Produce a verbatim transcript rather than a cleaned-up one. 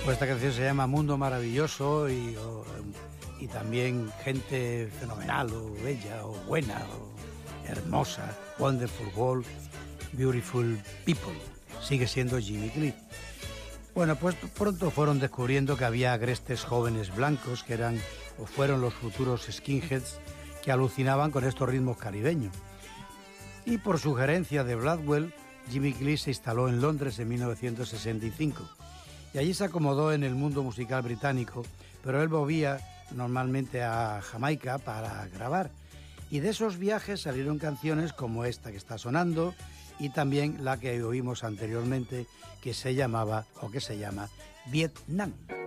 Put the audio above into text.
Pues esta canción se llama Mundo Maravilloso y, o, y también Gente Fenomenal o Bella o Buena o Hermosa, Wonderful World, Beautiful People. Sigue siendo Jimmy Cliff. Bueno, pues pronto fueron descubriendo que había agrestes jóvenes blancos que eran o fueron los futuros skinheads que alucinaban con estos ritmos caribeños. Y por sugerencia de Blackwell, Jimmy Cliff se instaló en Londres en mil novecientos sesenta y cinco. Y allí se acomodó en el mundo musical británico, pero él volvía normalmente a Jamaica para grabar. Y de esos viajes salieron canciones como esta que está sonando y también la que oímos anteriormente, que se llamaba o que se llama Vietnam.